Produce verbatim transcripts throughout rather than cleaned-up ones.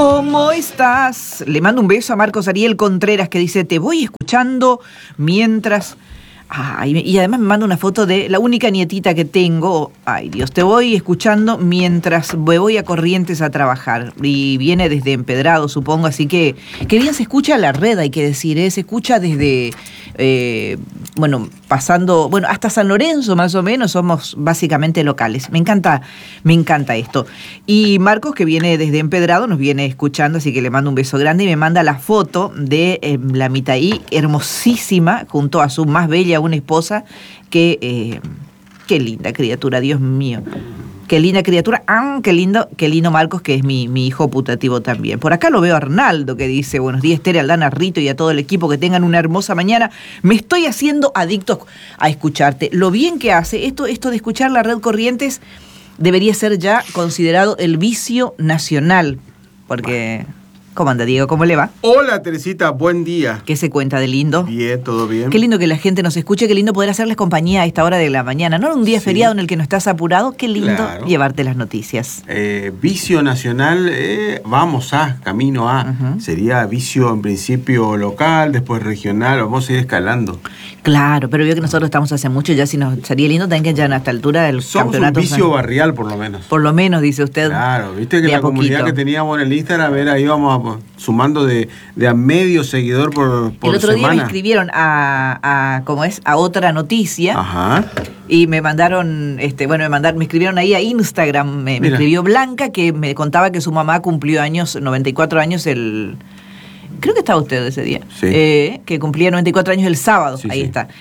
¿Cómo estás? Le mando un beso a Marcos Ariel Contreras, que dice, te voy escuchando mientras... Ay, y además me manda una foto de la única nietita que tengo. Ay, Dios, te voy escuchando mientras me voy a Corrientes a trabajar. Y viene desde Empedrado, supongo, así que... Qué bien se escucha la red, hay que decir, ¿eh? Se escucha desde... Eh, bueno, pasando... Bueno, hasta San Lorenzo, más o menos, somos básicamente locales. Me encanta, me encanta esto. Y Marcos, que viene desde Empedrado, nos viene escuchando, así que le mando un beso grande y me manda la foto de eh, la Mitaí, hermosísima, junto a su más bella una esposa que, eh, qué linda criatura, Dios mío, qué linda criatura, ah, qué lindo, qué lindo Marcos, que es mi, mi hijo putativo también. Por acá lo veo a Arnaldo, que dice, buenos días Tere, Aldana, Rito y a todo el equipo, que tengan una hermosa mañana, me estoy haciendo adicto a escucharte, lo bien que hace, esto, esto de escuchar la red Corrientes debería ser ya considerado el vicio nacional, porque... ¿Cómo anda, Diego? ¿Cómo le va? Hola, Teresita, buen día. ¿Qué se cuenta de lindo? Bien, todo bien. Qué lindo que la gente nos escuche, qué lindo poder hacerles compañía a esta hora de la mañana. No en un día sí. feriado en el que no estás apurado, qué lindo claro. llevarte las noticias. Eh, vicio nacional, eh, vamos a, camino a. Uh-huh. Sería vicio en principio local, después regional, vamos a ir escalando. Claro, pero veo que nosotros estamos hace mucho, ya si nos sería lindo también que ya a esta altura del Somos campeonato... Somos un vicio barrial, por lo menos. Por lo menos, dice usted. Claro, viste que la comunidad que teníamos en el Instagram, era, íbamos a, sumando de, de a medio seguidor por, por El otro semana. día me escribieron a, a, ¿cómo es? A otra noticia. Ajá. Y me mandaron, este, bueno, me mandaron, me escribieron ahí a Instagram, me, me escribió Blanca, que me contaba que su mamá cumplió años, noventa y cuatro años el... Creo que estaba usted ese día, sí. eh, que cumplía noventa y cuatro años el sábado, sí, ahí sí. está.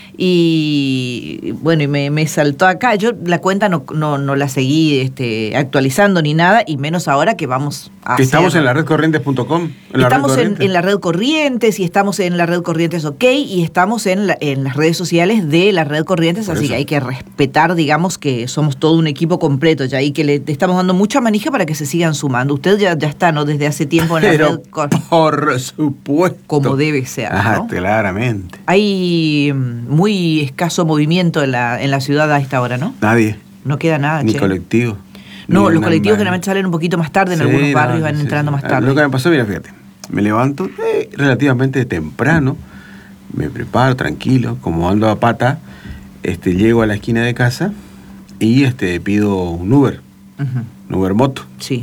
Y bueno, y me, me saltó acá, yo la cuenta no, no, no la seguí este, actualizando ni nada, y menos ahora que vamos a Que hacer... estamos en la red corrientes punto com. Estamos en, en la red Corrientes, y estamos en la red Corrientes OK, y estamos en, la, en las redes sociales de la red Corrientes, Por así eso. que hay que respetar, digamos, que somos todo un equipo completo ya, y que le estamos dando mucha manija para que se sigan sumando. Usted ya, ya está, ¿no? Desde hace tiempo en la Pero red Cor... por supuesto. Como debe ser, Ajá, ¿no? Claramente. Hay muy escaso movimiento en la, en la ciudad a esta hora, ¿no? Nadie. No queda nada, Ni che. colectivo. No, ni los colectivos man... generalmente salen un poquito más tarde, en sí, algunos barrios no, van sí, entrando sí. más tarde. Lo que me pasó, mira, fíjate, me levanto eh, relativamente temprano, me preparo tranquilo, como ando a pata, este, llego a la esquina de casa y este, pido un Uber, uh-huh. un Uber Moto. Sí.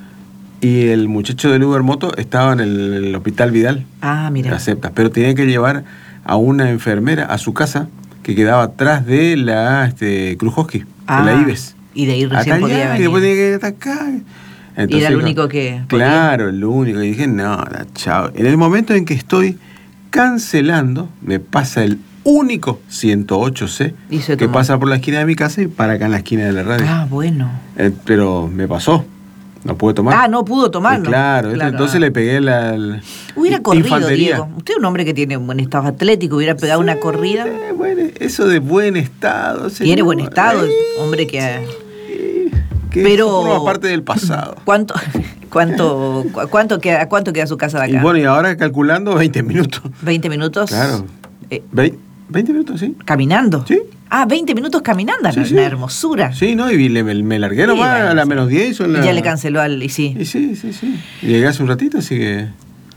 Y el muchacho del Uber Moto estaba en el, el Hospital Vidal. Ah, mira. Acepta, pero tenía que llevar a una enfermera a su casa que quedaba atrás de la este, Cruz Hosky, ah, de la Ives. Y de ahí recién Hasta podía allá, venir. Y después tenía que ir hasta acá. Entonces, y era el único que... Claro, podía. el único. Y dije, no, chao. En el momento en que estoy cancelando, me pasa el único ciento ocho ce que pasa por la esquina de mi casa y para acá en la esquina de la radio. Ah, bueno. Eh, pero me pasó. No pude tomar. Ah, no pudo tomarlo. Sí, claro, claro, entonces ah. le pegué la, la hubiera corrido, infantería. Diego. Usted es un hombre que tiene un buen estado atlético, hubiera pegado sí, una corrida. Eh, bueno, eso de buen estado. Tiene buen estado, eh, hombre que... Eh, que pero forma parte del pasado. ¿Cuánto, cuánto, cuánto queda, cuánto queda su casa de acá? Y bueno, y ahora calculando veinte minutos. ¿veinte minutos? Claro. Eh, veinte minutos, sí. ¿Caminando? Sí. Ah, veinte minutos caminando, sí, una sí. hermosura. Sí, ¿no? Y le, me, me largué sí, nomás bueno, a la sí. menos diez. Y la... ya le canceló al... Y sí. Y sí, sí, sí. Y llegué hace un ratito, así que...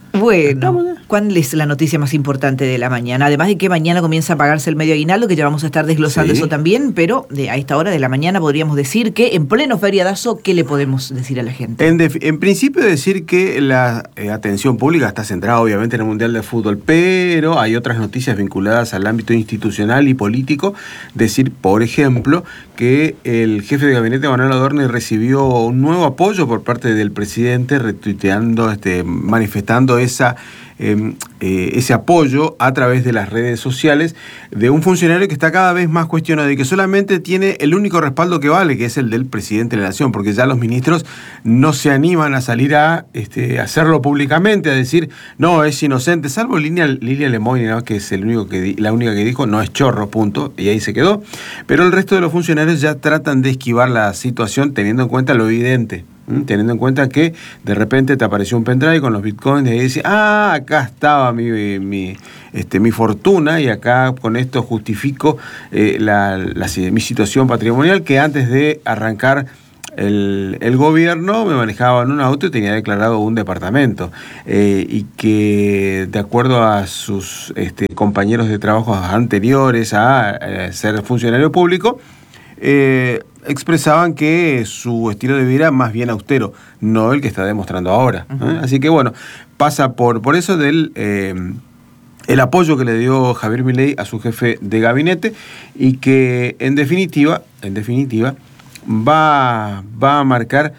Bueno, ¿cuál es la noticia más importante de la mañana? Además de que mañana comienza a pagarse el medio aguinaldo, que ya vamos a estar desglosando sí. eso también, pero de, a esta hora de la mañana podríamos decir que en pleno feriadazo, ¿qué le podemos decir a la gente? En, def- en principio decir que la eh, atención pública está centrada obviamente en el Mundial de Fútbol, pero hay otras noticias vinculadas al ámbito institucional y político. Decir, por ejemplo, que el jefe de gabinete, Manuel Adorni, recibió un nuevo apoyo por parte del presidente, retuiteando, este, manifestando esa, eh, eh, ese apoyo a través de las redes sociales de un funcionario que está cada vez más cuestionado y que solamente tiene el único respaldo que vale, que es el del presidente de la Nación, porque ya los ministros no se animan a salir a este, hacerlo públicamente, a decir, no, es inocente, salvo Lilia, Lilia Lemoyne, ¿no? que es el único que di, la única que dijo, no es chorro, punto, y ahí se quedó. Pero el resto de los funcionarios ya tratan de esquivar la situación teniendo en cuenta lo evidente. Teniendo en cuenta que de repente te apareció un pendrive con los bitcoins y ahí dice, ah, acá estaba mi, mi, este, mi fortuna y acá con esto justifico eh, la, la, mi situación patrimonial, que antes de arrancar el, el gobierno me manejaba en un auto y tenía declarado un departamento. Eh, y que de acuerdo a sus este, compañeros de trabajo anteriores a eh, ser funcionario público, eh, expresaban que su estilo de vida era más bien austero, no el que está demostrando ahora. ¿eh? Uh-huh. Así que bueno, pasa por, por eso del eh, el apoyo que le dio Javier Milei a su jefe de gabinete y que en definitiva, en definitiva, va, va a marcar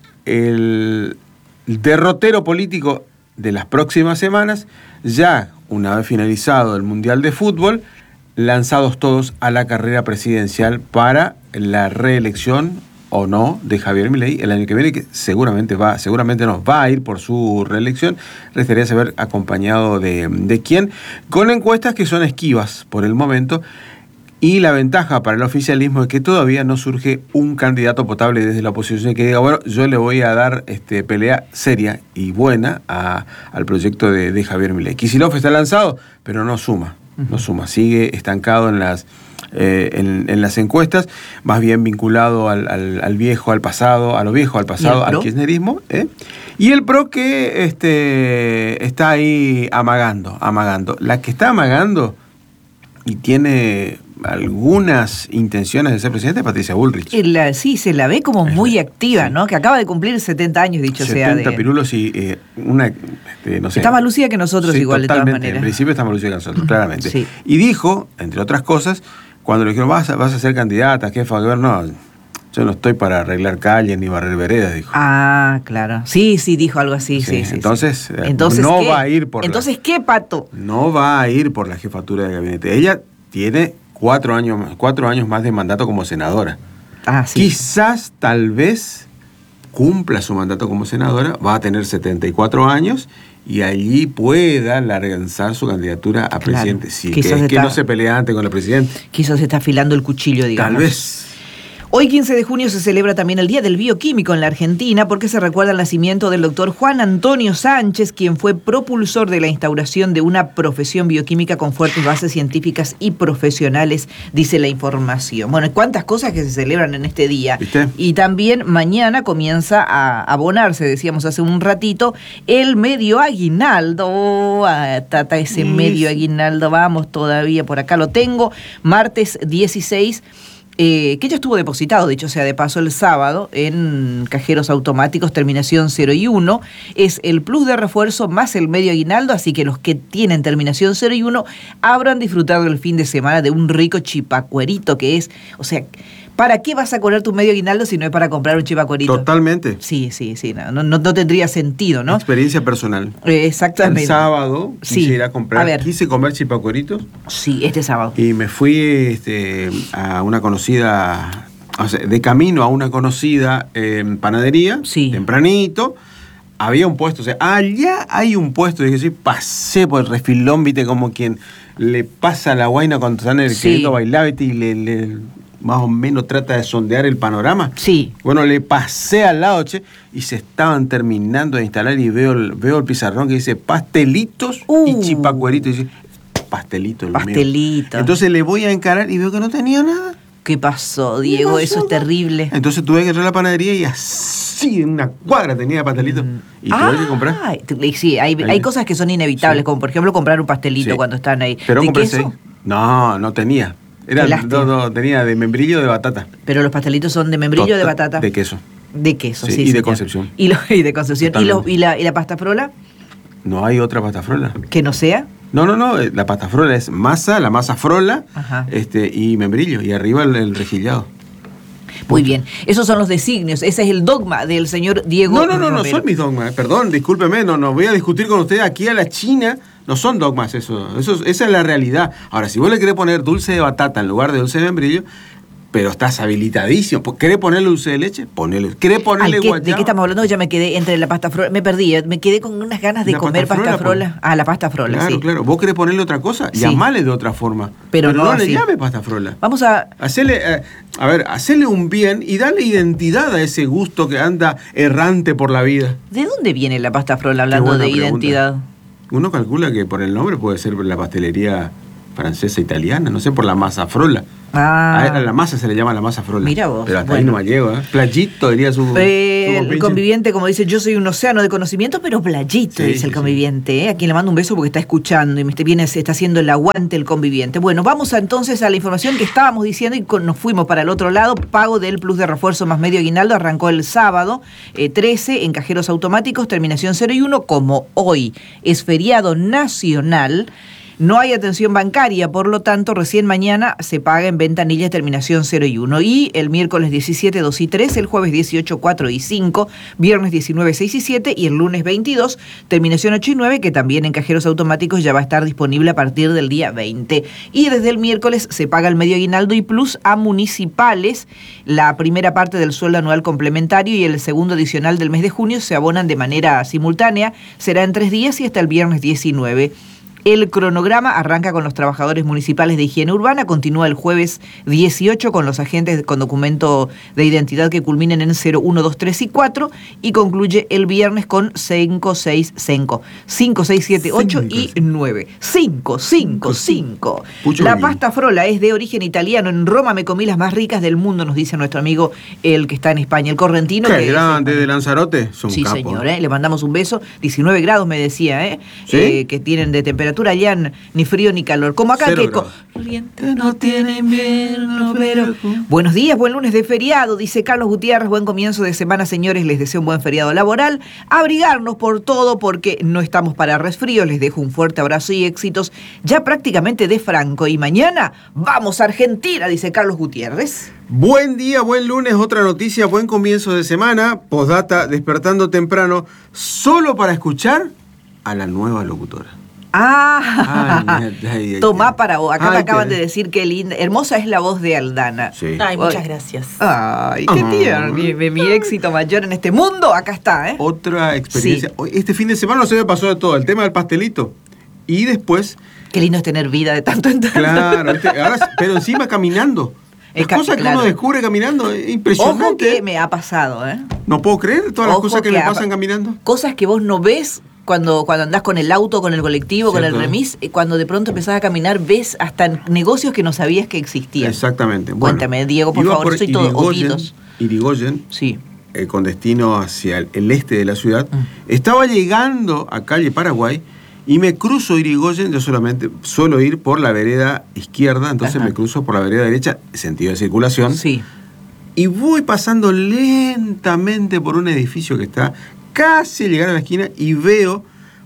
el derrotero político de las próximas semanas, ya una vez finalizado el Mundial de Fútbol, lanzados todos a la carrera presidencial para la reelección o no de Javier Milei el año que viene, que seguramente va, seguramente no, va a ir por su reelección. Restaría saber acompañado de, de quién, con encuestas que son esquivas por el momento, y la ventaja para el oficialismo es que todavía no surge un candidato potable desde la oposición que diga, bueno, yo le voy a dar este, pelea seria y buena a, al proyecto de, de Javier Milei. Kicillof está lanzado, pero no suma. No suma, sigue estancado en las, eh, en, en las encuestas, más bien vinculado al, al, al viejo, al pasado, a lo viejo, al pasado, al kirchnerismo. ¿eh? Y el PRO que este, está ahí amagando, amagando. La que está amagando y tiene algunas intenciones de ser presidente es Patricia Bullrich. La, sí, se la ve como muy activa, ¿no? Que acaba de cumplir setenta años, dicho sea de... setenta pirulos y eh, una, este, no sé... Está más lucida que nosotros sí, igual, de todas maneras. En principio está más lucida que nosotros, claramente. Sí. Y dijo, entre otras cosas, cuando le dijeron, vas a, vas a ser candidata, jefa de gobierno, no, yo no estoy para arreglar calles ni barrer veredas, dijo. Ah, claro. Sí, sí, dijo algo así, sí, sí. sí entonces, sí. entonces, no ¿qué? va a ir por Entonces, la, ¿qué, Pato? No va a ir por la jefatura de gabinete. Ella tiene... Cuatro años, cuatro años más de mandato como senadora. Ah, sí. Quizás, tal vez, cumpla su mandato como senadora, va a tener setenta y cuatro años y allí pueda lanzar su candidatura a claro, presidente. Sí, que, es que no se pelea antes con el presidente. Quizás se está afilando el cuchillo, digamos. Tal vez. Hoy, quince de junio, se celebra también el Día del Bioquímico en la Argentina porque se recuerda el nacimiento del doctor Juan Antonio Sánchez, quien fue propulsor de la instauración de una profesión bioquímica con fuertes bases científicas y profesionales, dice la información. Bueno, cuántas cosas que se celebran en este día. ¿Viste? Y también mañana comienza a abonarse, decíamos hace un ratito, el medio aguinaldo. Oh, tata, ese yes. medio aguinaldo, vamos todavía, por acá lo tengo, martes dieciséis. Eh, que ya estuvo depositado, dicho sea de paso, el sábado en cajeros automáticos terminación cero y uno. Es el plus de refuerzo más el medio aguinaldo, así que los que tienen terminación cero y uno habrán disfrutado el fin de semana de un rico chipacuerito que es, o sea... ¿Para qué vas a cobrar tu medio aguinaldo si no es para comprar un chipacuerito? Totalmente. Sí, sí, sí, no, no, no tendría sentido, ¿no? Experiencia personal. Eh, exactamente. El sábado sí. quise ir a comprar, a ver. quise comer chipacueritos. Sí, este sábado. Y me fui este, a una conocida, o sea, de camino a una conocida eh, panadería, sí. tempranito. Había un puesto, o sea, allá hay un puesto. Y dije, sí, pasé por el refilón, viste, como quien le pasa la guaina cuando están en el sí. queriendo bailar, viste, y le... le más o menos trata de sondear el panorama. Sí. Bueno, le pasé al lado, che, y se estaban terminando de instalar y veo el, veo el pizarrón que dice pastelitos uh. y chipacueritos. Y dice, pastelito, el pastelito. mío. Entonces le voy a encarar y veo que no tenía nada. ¿Qué pasó, Diego? Pasó? Eso es terrible. Entonces tuve que entrar a la panadería y así, en una cuadra tenía pastelitos. Mm. Y ah, tuve que comprar. Sí, hay, hay cosas que son inevitables, sí. como por ejemplo comprar un pastelito sí. cuando están ahí. Pero ¿De compré queso? Seis. No, no tenía. Era, no, no, tenía de membrillo o de batata. Pero los pastelitos son de membrillo o de batata. De queso. De queso, sí. sí y señor. de Concepción. Y, lo, y de Concepción. ¿Y, lo, y, la, ¿Y la pasta frola? No hay otra pasta frola. ¿Que no sea? No, no, no. La pasta frola es masa, la masa frola este, y membrillo. Y arriba el, el rejillado. Muy bien. Esos son los designios. Ese es el dogma del señor Diego No, no, no, Romero. no son mis dogmas. Perdón, discúlpeme. No, no voy a discutir con usted aquí a la China. No son dogmas eso, eso. Esa es la realidad. Ahora, si vos le querés poner dulce de batata en lugar de dulce de membrillo, pero estás habilitadísimo. ¿Querés ponerle dulce de leche? Ponele. ¿Querés ponerle guayaba? ¿De qué estamos hablando? Ya me quedé entre la pasta frola. Me perdí. Me quedé con unas ganas de comer pasta frola. Pasta frola. Ah, la pasta frola, claro, sí. Claro, ¿Vos querés ponerle otra cosa? Sí. Llamale de otra forma. Pero, pero no, no le así. llame pasta frola. Vamos a... Hacerle, eh, a ver, hacerle un bien y darle identidad a ese gusto que anda errante por la vida. ¿De dónde viene la pasta frola hablando de pregunta. Identidad? Uno calcula que por el nombre puede ser la pastelería francesa, italiana, no sé, por la masa frola. Ah. A la masa se le llama la masa frola. Mira vos. Pero hasta bueno. ahí no me llego, ¿eh? Playito, diría su, Eh, su el conviviente, como dice, yo soy un océano de conocimiento, pero playito, Sí, dice sí, el conviviente. ¿eh? A quien le mando un beso porque está escuchando y me viene, se está haciendo el aguante el conviviente. Bueno, vamos a, entonces a la información que estábamos diciendo y con, nos fuimos para el otro lado. Pago del plus de refuerzo más medio aguinaldo arrancó el sábado eh, trece en cajeros automáticos, terminación cero y uno. Como hoy es feriado nacional, no hay atención bancaria, por lo tanto, recién mañana se paga en ventanillas terminación cero y uno. Y el miércoles diecisiete, dos y tres, el jueves dieciocho, cuatro y cinco, viernes diecinueve, seis y siete y el lunes veintidós, terminación ocho y nueve, que también en cajeros automáticos ya va a estar disponible a partir del día veinte. Y desde el miércoles se paga el medio aguinaldo y plus a municipales. La primera parte del sueldo anual complementario y el segundo adicional del mes de junio se abonan de manera simultánea. Será en tres días y hasta el viernes diecinueve. El cronograma arranca con los trabajadores municipales de higiene urbana, continúa el jueves dieciocho con los agentes con documento de identidad que culminen en cero, uno, dos, tres y cuatro y concluye el viernes con cinco, seis, cinco, cinco, seis, siete, ocho y nueve. cinco, cinco, cinco. La pasta frola es de origen italiano. En Roma me comí las más ricas del mundo, nos dice nuestro amigo el que está en España, el correntino. Qué que grande es, de Lanzarote. Son sí, capos. señor, ¿eh? Le mandamos un beso. diecinueve grados me decía, ¿eh? ¿Sí? eh que tienen de temperatura allá en, ni frío ni calor. Como acá Cero que grados. corriente no tiene invierno, pero... Buenos días, buen lunes de feriado, dice Carlos Gutiérrez. Buen comienzo de semana, señores. Les deseo un buen feriado laboral. Abrigarnos por todo porque no estamos para resfríos. Les dejo un fuerte abrazo y éxitos ya prácticamente de Franco. Y mañana vamos a Argentina, dice Carlos Gutiérrez. Buen día, buen lunes, otra noticia, buen comienzo de semana. Postdata, despertando temprano, solo para escuchar a la nueva locutora. Ah, Ay, ay, ay, tomá ay. para vos. Acá Ay, me acaban qué- de decir que linda, hermosa es la voz de Aldana. Sí. Ay, muchas gracias. Ay, qué Ah. tierno. Mi, mi- mi éxito mayor en este mundo, acá está, ¿eh? Otra experiencia. Hoy, Este fin de semana no se me pasó de todo, el tema del pastelito. Y después, Qué lindo es tener vida de tanto en tanto. claro, este, ahora, pero encima caminando. Es Las ca- cosas que claro. uno descubre caminando, es impresionante. Ojo que me ha pasado, ¿eh? No puedo creer todas las Ojo cosas que, que me ha- pasan caminando. Cosas que vos no ves cuando, cuando andás con el auto, con el colectivo, con el Cierto. remis, y cuando de pronto empezás a caminar, ves hasta negocios que no sabías que existían. Exactamente. Bueno, Cuéntame, Diego, por iba favor, por soy todo Irigoyen, oídos. Irigoyen, Sí. eh, con destino hacia el, el este de la ciudad. Mm. Estaba llegando a calle Paraguay y me cruzo Irigoyen. Yo solamente suelo ir por la vereda izquierda, entonces Ajá. me cruzo por la vereda derecha, sentido de circulación. Sí. Y voy pasando lentamente por un edificio que está casi a llegar a la esquina y veo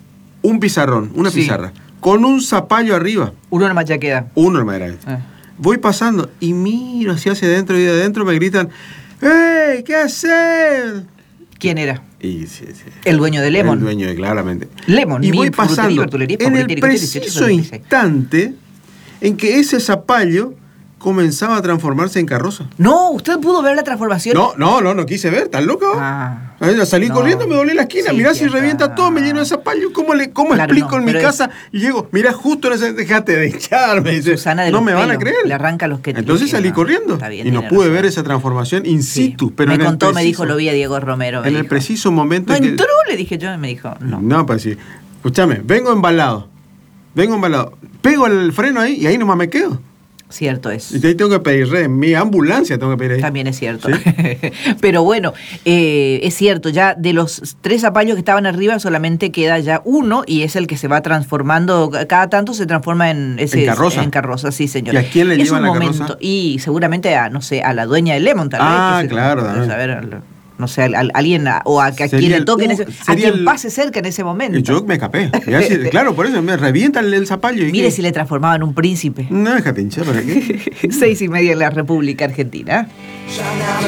un pizarrón, una Sí. pizarra, con un zapallo arriba. Uno nomás ya queda. Uno no me era este. Ah. Voy pasando y miro hacia hacia adentro y de adentro me gritan, ¡Ey! ¿Qué hacer? ¿Quién era? Y sí, sí. El dueño de Lemon. El dueño de, claramente. Lemon, Y mi voy frutería, pasando verdulería en el favorita, Irigoyen, dieciocho, preciso noventa y seis. instante en que ese zapallo comenzaba a transformarse en carroza. No, ¿usted pudo ver la transformación? No, no, no, no quise ver, ¿estás loco? Ah. Ahí salí No. corriendo, me doblé la esquina, Sí, mirá sí, si acá. revienta todo, me lleno de zapallo. ¿Cómo, le, cómo Claro, explico no, en mi pero casa? Y llego, mirá, justo en ese, dejate de echar, me dice. Susana de no los me van a pelos, creer. le arranca los que- Entonces los que salí no. corriendo Está bien, y no tiene pude razón. ver esa transformación in Sí. situ. Pero me en el contó, me preciso- dijo, lo vi a Diego Romero. me En el dijo. preciso momento No en que- entró, le dije yo, y me dijo, no. No, pues sí. Escúchame, vengo embalado. Vengo embalado. Pego el freno ahí y ahí nomás me quedo. Cierto es. Y ahí tengo que pedir, re- mi ambulancia tengo que pedir ahí. También es cierto. ¿Sí? Pero bueno, eh, es cierto, ya de los tres zapallos que estaban arriba solamente queda ya uno y es el que se va transformando, cada tanto se transforma en ese ¿En carroza? En carroza, sí, señor. ¿Y a quién le es llevan un la momento, carroza? Y seguramente a, no sé, a la dueña de Lemon tal vez. Ah, que se- claro, también. a ver, al- no sé, a, a alguien a- o a, a Sería quien le el toque, en u- ese, a sería quien el- pase cerca en ese momento. Y yo me escapé. Y así, claro, por eso me revienta el, el zapallo. ¿Y Mire qué? si le transformaba en un príncipe. No, déjate hinchar, ¿para qué? Seis y media en la República Argentina. Shine out